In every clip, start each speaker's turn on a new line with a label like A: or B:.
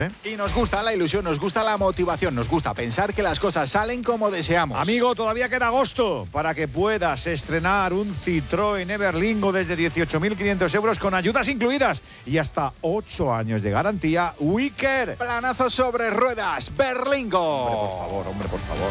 A: Y nos gusta la ilusión, nos gusta la motivación, nos gusta pensar que las cosas salen como deseamos.
B: Amigo, todavía queda agosto para que puedas estrenar un Citroën Everlingo desde 18.500 euros con ayudas incluidas y hasta 8 años de garantía. Wicker.
A: Planazo sobre ruedas, Berlingo.
B: Hombre, por favor.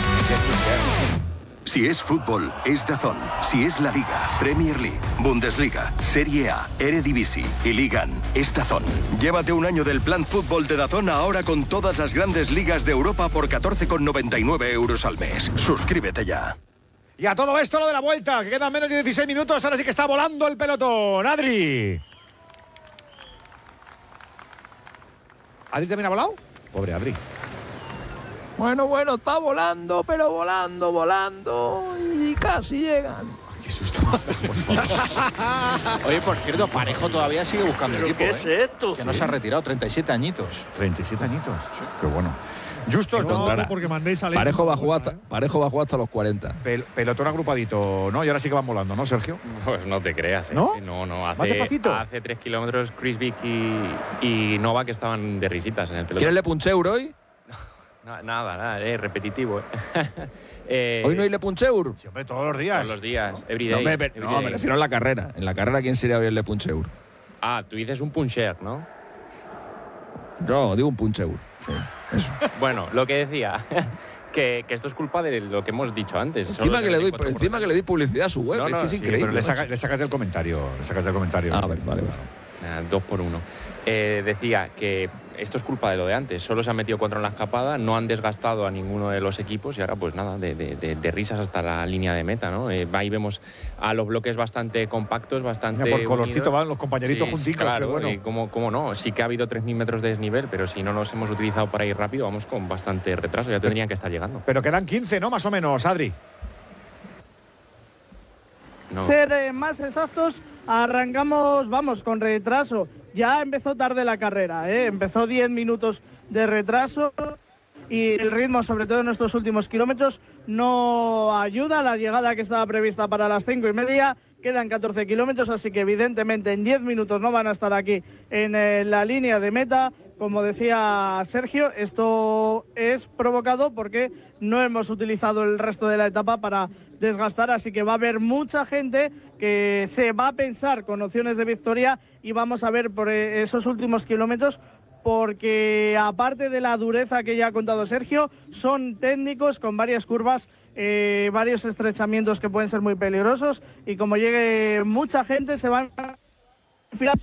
C: Si es fútbol, es DAZN. Si es la Liga, Premier League, Bundesliga, Serie A, Eredivisie y Ligan, es DAZN. Llévate un año del plan fútbol de DAZN ahora con todas las grandes ligas de Europa por 14,99 euros al mes. Suscríbete ya.
B: Y a todo esto lo de la vuelta, que quedan menos de 16 minutos, ahora sí que está volando el pelotón. Adri. ¿Adri también ha volado? Pobre Adri.
D: Bueno, está volando, pero volando y casi llegan.
B: Qué susto.
A: Oye, por cierto, Parejo todavía sigue buscando equipo.
E: ¿Qué es esto?
A: Que no se ha retirado, 37 añitos.
B: 37 añitos. Sí. Qué bueno. Justo
F: porque mandéis a
D: Parejo va a jugar hasta los 40.
B: Pelotón agrupadito, ¿no? Y ahora sí que van volando, ¿no, Sergio?
G: Pues no te creas, ¿eh?
B: ¿No?
G: No.
B: ¿Más despacito?
G: Hace 3 kilómetros Chris Vick y Nova que estaban de risitas en el pelotón.
D: ¿Quieres le puncheur hoy?
G: Nada, repetitivo.
D: ¿Hoy no hay le puncheur?
B: Sí, hombre, todos los días.
G: Todos los días, every day.
D: No, me refiero a la carrera. En la carrera, ¿quién sería hoy el le puncheur?
G: Ah, tú dices un puncher, ¿no?
D: Yo digo un puncheur. Sí, eso.
G: Bueno, lo que decía, que esto es culpa de lo que hemos dicho antes.
D: Encima que le doy publicidad a su web, es que es increíble.
B: Pero le sacas del comentario.
D: Ah, vale.
G: 2 por 1. Decía que esto es culpa de lo de antes. Solo se han metido 4 en la escapada, no han desgastado a ninguno de los equipos y ahora pues nada, de risas hasta la línea de meta, ¿no? Ahí vemos a los bloques bastante compactos, bastante
B: Mira, por colorcito
G: unidos.
B: van los compañeritos junticos.
G: Claro,
B: bueno.
G: ¿cómo no? Sí que ha habido 3.000 metros de desnivel, pero si no los hemos utilizado para ir rápido, vamos con bastante retraso, ya tendrían que estar llegando.
B: Pero quedan 15, ¿no? Más o menos, Adri.
G: No.
H: Ser más exactos, arrancamos, con retraso. Ya empezó tarde la carrera, empezó 10 minutos de retraso y el ritmo, sobre todo en estos últimos kilómetros, no ayuda. La llegada que estaba prevista para las 5:30, quedan 14 kilómetros, así que evidentemente en 10 minutos no van a estar aquí en la línea de meta. Como decía Sergio, esto es provocado porque no hemos utilizado el resto de la etapa para desgastar, así que va a haber mucha gente que se va a pensar con opciones de victoria y vamos a ver por esos últimos kilómetros, porque aparte de la dureza que ya ha contado Sergio, son técnicos con varias curvas, varios estrechamientos que pueden ser muy peligrosos y como llegue mucha gente se van a enfilar.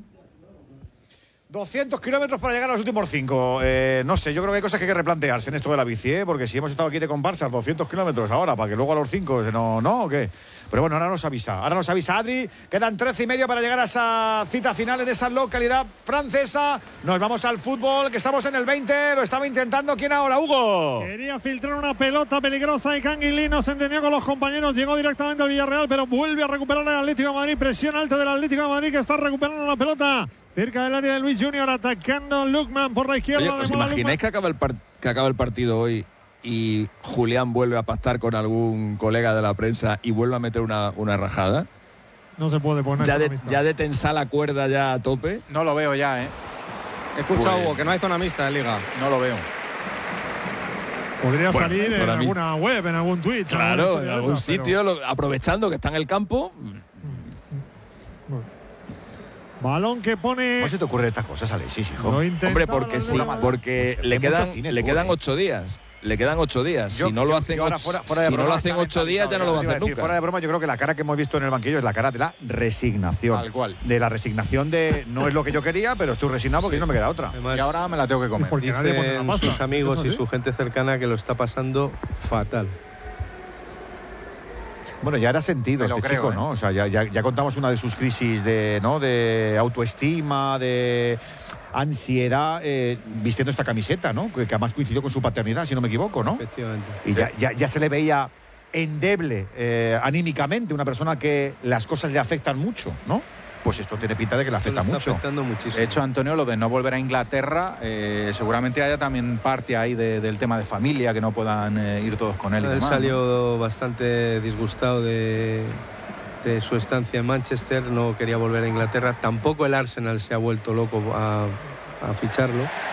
B: 200 kilómetros para llegar a los últimos 5. No sé, yo creo que hay cosas que hay que replantearse en esto de la bici, porque si hemos estado aquí de comparsas 200 kilómetros ahora, para que luego a los 5 no, ¿o qué? Pero bueno, ahora nos avisa Adri, quedan 13 y medio para llegar a esa cita final en esa localidad francesa. Nos vamos al fútbol, que estamos en el 20, lo estaba intentando. ¿Quién ahora, Hugo?
F: Quería filtrar una pelota peligrosa y Canguilín no se entendió con los compañeros, llegó directamente al Villarreal, pero vuelve a recuperar el Atlético de Madrid, presión alta del Atlético de Madrid que está recuperando la pelota cerca del área de Luis Junior, atacando Lukman por la izquierda.
D: Oye, ¿os imagináis que acaba el partido hoy y Julián vuelve a pactar con algún colega de la prensa y vuelve a meter una rajada?
F: No se puede poner.
D: Ya de tensar la cuerda ya a tope.
A: No lo veo ya,
I: Escucha, Hugo, que no hay zona mixta en Liga.
A: No lo veo.
F: Podría salir en alguna web, en algún tweet.
D: Claro, en algún sitio, aprovechando que está en el campo.
F: Balón que pone.
B: ¿Cómo se te ocurren estas cosas, Alexis, hijo?
D: Hombre, porque le quedan 8 días. Le quedan 8 días. Si no lo hacen 8 días, ya no lo van a hacer nunca.
B: Fuera de broma, yo creo que la cara que hemos visto en el banquillo es la cara de la resignación.
A: Tal cual.
B: De la resignación de no es lo que yo quería, pero estoy resignado porque no me queda otra.
I: Además,
A: y ahora me la tengo que comer.
I: Dicen sus amigos y su gente cercana que lo está pasando fatal.
B: Bueno, ya era sentido este chico, ¿no? O sea, ya contamos una de sus crisis de autoestima, de ansiedad, vistiendo esta camiseta, ¿no? Que además coincidió con su paternidad, si no me equivoco, ¿no?
I: Efectivamente.
B: Y ya se le veía endeble anímicamente, una persona que las cosas le afectan mucho, ¿no? Pues esto tiene pinta de que le afecta mucho.
I: Afectando muchísimo.
A: De hecho, Antonio, lo de no volver a Inglaterra, seguramente haya también parte ahí del tema de familia, que no puedan ir todos con él.
I: Él salió bastante disgustado de su estancia en Manchester, no quería volver a Inglaterra. Tampoco el Arsenal se ha vuelto loco a ficharlo.